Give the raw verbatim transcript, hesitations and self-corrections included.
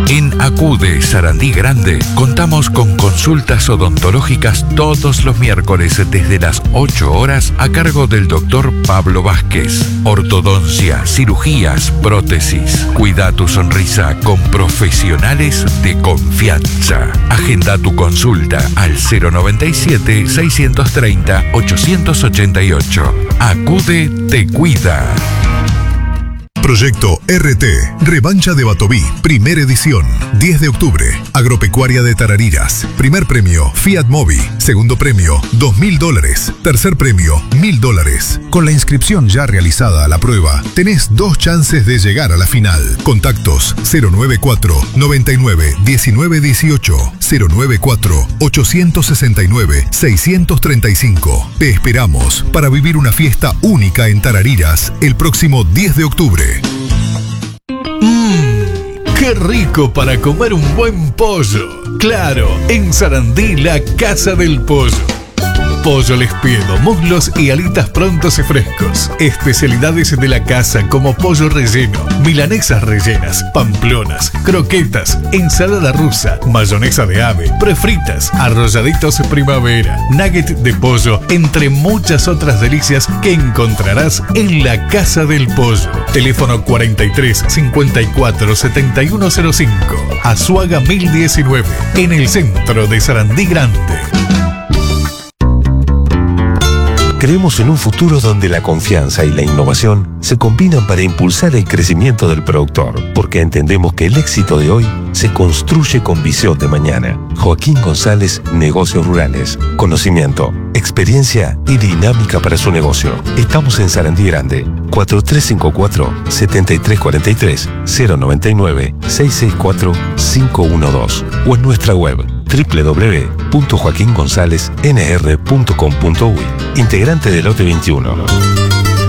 En Acude Sarandí Grande contamos con consultas odontológicas todos los miércoles desde las ocho horas a cargo del doctor Pablo Vázquez. Ortodoncia, cirugías, prótesis. Cuida tu sonrisa con profesionales de confianza. Agenda tu consulta al cero noventa y siete, seiscientos treinta, ochocientos ochenta y ocho. Acude te cuida. Proyecto R T, Revancha de Batoví, primera edición, diez de octubre, Agropecuaria de Tarariras. Primer premio, Fiat Mobi. Segundo premio, dos mil dólares. Tercer premio, mil dólares. Con la inscripción ya realizada a la prueba, tenés dos chances de llegar a la final. Contactos cero noventa y cuatro, noventa y nueve, diecinueve dieciocho, cero noventa y cuatro, ochocientos sesenta y nueve, seiscientos treinta y cinco. Te esperamos para vivir una fiesta única en Tarariras el próximo diez de octubre. Mmm, qué rico para comer un buen pollo. Claro, en Sarandí, la Casa del Pollo. Pollo Lespiedo, muslos y alitas prontos y frescos. Especialidades de la casa como pollo relleno, milanesas rellenas, pamplonas, croquetas, ensalada rusa, mayonesa de ave, prefritas, arrolladitos primavera, nugget de pollo, entre muchas otras delicias que encontrarás en la Casa del Pollo. Teléfono cuarenta y tres, cincuenta y cuatro, setenta y uno cero cinco, Azuaga mil diecinueve, en el centro de Sarandí Grande. Creemos en un futuro donde la confianza y la innovación se combinan para impulsar el crecimiento del productor, porque entendemos que el éxito de hoy se construye con visión de mañana. Joaquín González, Negocios Rurales. Conocimiento, experiencia y dinámica para su negocio. Estamos en Sarandí Grande, cuatro tres cinco cuatro, siete tres cuatro tres, cero noventa y nueve, seiscientos sesenta y cuatro, quinientos doce o en nuestra web doble u doble u doble u punto joaquín gonzález n r punto com punto u y. Integrante de Lote veintiuno.